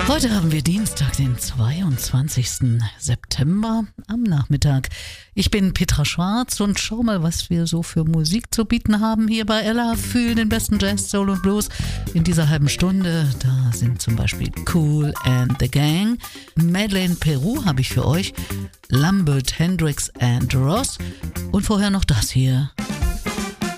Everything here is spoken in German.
Heute haben wir Dienstag, den 22. September am Nachmittag. Ich bin Petra Schwarz und schau mal, was wir so für Musik zu bieten haben hier bei Ella. Fühl den besten Jazz, Soul und Blues in dieser halben Stunde. Da sind zum Beispiel Kool and the Gang. Madeleine Peru habe ich für euch. Lambert, Hendrix and Ross. Und vorher noch das hier.